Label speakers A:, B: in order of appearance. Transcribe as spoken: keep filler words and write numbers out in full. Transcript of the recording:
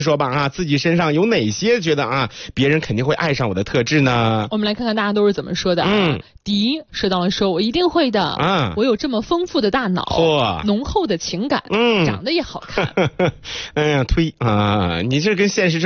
A: 说吧啊，自己身上有哪些觉得啊，别人肯定会爱上我的特质呢？
B: 我们来看看大家都是怎么说的啊。
A: 嗯，
B: 迪说到了说，我一定会的
A: 啊，
B: 我有这么丰富的大脑，
A: 嚯，
B: 浓厚的情感，
A: 嗯，
B: 长得也好看。
A: 哎呀，推啊，你这跟现实生